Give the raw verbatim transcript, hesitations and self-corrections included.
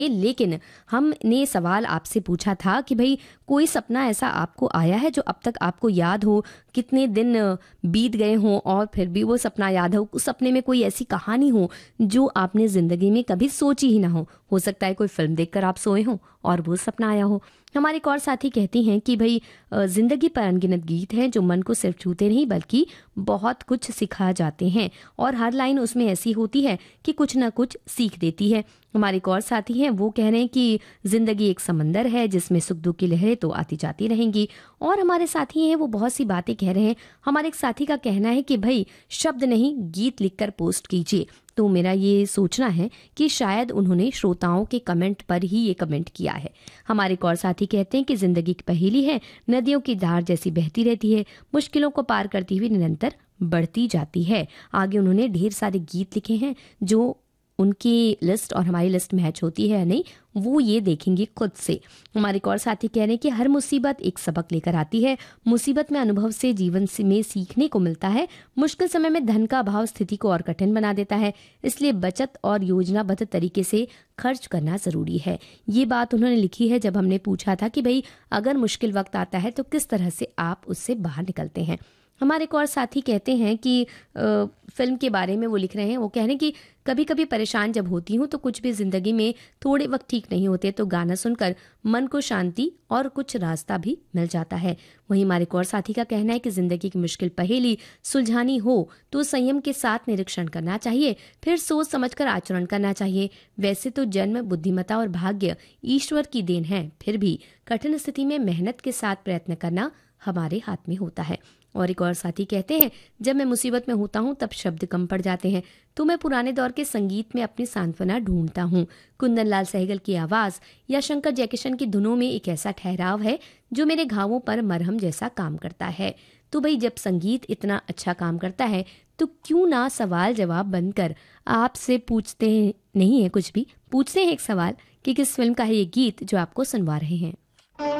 लेकिन हमने सवाल आपसे पूछा था कि भाई कोई सपना ऐसा आपको आया है जो अब तक आपको याद हो, कितने दिन बीत गए हों और फिर भी वो सपना याद हो। उस सपने में कोई ऐसी कहानी हो जो आपने ज़िंदगी में कभी सोची ही ना हो। हो सकता है कोई फिल्म देखकर आप सोए हों और वो सपना आया हो। हमारे एक और साथी कहती हैं कि भाई ज़िंदगी पर अनगिनत गीत हैं जो मन को सिर्फ छूते नहीं बल्कि बहुत कुछ सिखा जाते हैं, और हर लाइन उसमें ऐसी होती है कि कुछ ना कुछ सीख देती है। हमारे एक और साथी हैं, वो कह रहे हैं कि ज़िंदगी एक समंदर है जिसमें सुख दुख की लहरें तो आती जाती रहेंगी। और हमारे साथी हैं, वो बहुत सी बातें कह रहे हैं। हमारे एक साथी का कहना है कि भाई शब्द नहीं, गीत लिखकर पोस्ट कीजिए। तो मेरा ये सोचना है कि शायद उन्होंने श्रोताओं के कमेंट पर ही ये कमेंट किया है। हमारे एक और साथी कहते हैं कि ज़िंदगी की पहेली है, नदियों की धार जैसी बहती रहती है, मुश्किलों को पार करती हुई निरंतर बढ़ती जाती है। आगे उन्होंने ढेर सारे गीत लिखे हैं, जो उनकी लिस्ट और हमारी लिस्ट मैच होती है या नहीं वो ये देखेंगे खुद से। हमारे एक और साथी कह रहे हैं कि हर मुसीबत एक सबक लेकर आती है, मुसीबत में अनुभव से जीवन से में सीखने को मिलता है। मुश्किल समय में धन का अभाव स्थिति को और कठिन बना देता है, इसलिए बचत और योजनाबद्ध तरीके से खर्च करना जरूरी है। ये बात उन्होंने लिखी है जब हमने पूछा था कि भाई अगर मुश्किल वक्त आता है तो किस तरह से आप उससे बाहर निकलते हैं। हमारे एक और साथी कहते हैं कि आ, फिल्म के बारे में वो लिख रहे हैं। वो कह रहे हैं कि कभी कभी परेशान जब होती हूँ तो कुछ भी जिंदगी में थोड़े वक्त ठीक नहीं होते तो गाना सुनकर मन को शांति और कुछ रास्ता भी मिल जाता है। वहीं हमारे एक और साथी का कहना है कि जिंदगी की मुश्किल पहेली सुलझानी हो तो संयम के साथ निरीक्षण करना चाहिए, फिर सोच समझकर आचरण करना चाहिए। वैसे तो जन्म, बुद्धिमत्ता और भाग्य ईश्वर की देन है, फिर भी कठिन स्थिति में मेहनत के साथ प्रयत्न करना हमारे हाथ में होता है। और एक और साथी कहते हैं, जब मैं मुसीबत में होता हूँ तब शब्द कम पड़ जाते हैं, तो मैं पुराने दौर के संगीत में अपनी सांत्वना ढूंढता हूँ। कुंदन लाल सहगल की आवाज़ या शंकर जयकिशन की धुनों में एक ऐसा ठहराव है जो मेरे घावों पर मरहम जैसा काम करता है। तो भाई जब संगीत इतना अच्छा काम करता है तो क्यों ना सवाल जवाब बनकर आपसे पूछते नहीं है, कुछ भी पूछते हैं एक सवाल कि किस फिल्म का है ये गीत जो आपको सुनवा रहे हैं।